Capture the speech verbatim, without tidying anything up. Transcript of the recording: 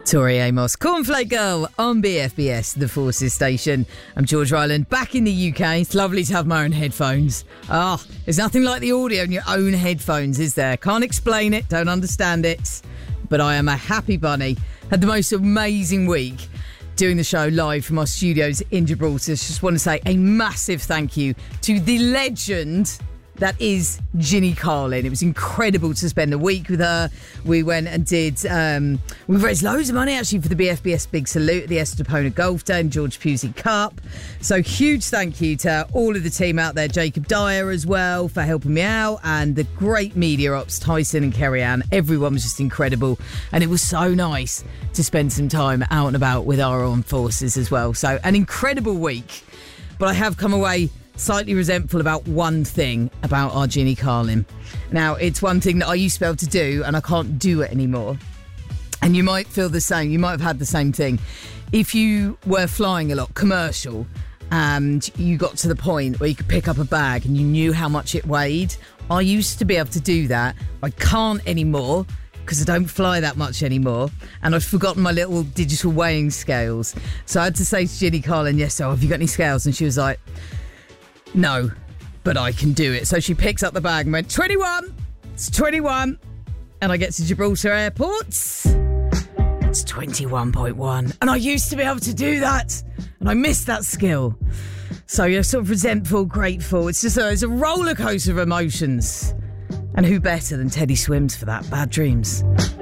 Tori Amos, Cornflake Girl on B F B S, the Forces station. I'm George Ryland, back in the U K. It's lovely to have my own headphones. Ah, oh, there's nothing like the audio in your own headphones, is there? Can't explain it, don't understand it, but I am a happy bunny. Had the most amazing week doing the show live from our studios in Gibraltar. Just want to say a massive thank you to the legend that is Ginny Carlin. It was incredible to spend a week with her. We went and did, um, we raised loads of money actually for the B F B S Big Salute, the Estepona Golf Day and George Pusey Cup. So huge thank you to all of the team out there, Jacob Dyer as well for helping me out, and the great media ops, Tyson and Kerry Ann. Everyone was just incredible. And it was so nice to spend some time out and about with our armed forces as well. So an incredible week. But I have come away slightly resentful about one thing about our Ginny Carlin. Now, it's one thing that I used to be able to do and I can't do it anymore. And you might feel the same. You might have had the same thing. If you were flying a lot, commercial, and you got to the point where you could pick up a bag and you knew how much it weighed, I used to be able to do that. I can't anymore because I don't fly that much anymore, and I've forgotten my little digital weighing scales. So I had to say to Ginny Carlin, yes, so have you got any scales? And she was like, no, but I can do it. So she picks up the bag and went, twenty-one, it's twenty-one. And I get to Gibraltar Airport, it's twenty-one point one. And I used to be able to do that, and I missed that skill. So you're sort of resentful, grateful. It's just a, it's a roller coaster of emotions. And who better than Teddy Swims for that? Bad Dreams.